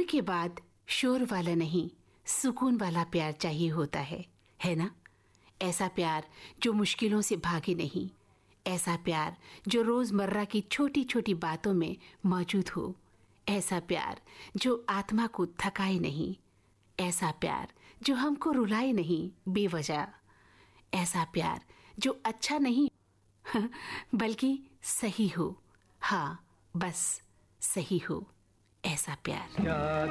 के बाद शोर वाला नहीं, सुकून वाला प्यार चाहिए होता है ना? ऐसा प्यार जो मुश्किलों से भागे नहीं, ऐसा प्यार जो रोजमर्रा की छोटी छोटी बातों में मौजूद हो, ऐसा प्यार जो आत्मा को थकाए नहीं, ऐसा प्यार जो हमको रुलाए नहीं बेवजह, ऐसा प्यार जो अच्छा नहीं बल्कि सही हो, हाँ बस सही हो, ऐसा प्यार।